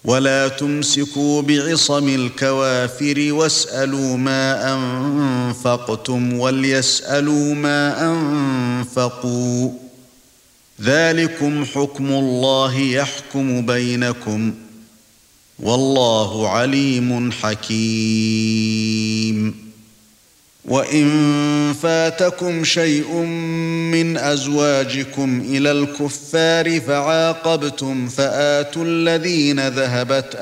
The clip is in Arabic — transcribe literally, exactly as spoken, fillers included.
ولا تمسكوا بعصم الكوافر واسألوا ما أنفقتم وليسألوا ما أنفقوا ذلكم حكم الله يحكم بينكم والله عليم حكيم وإن فاتكم شيء من أزواجكم إلى الكفار فعاقبتم فآتوا الذين ذهبت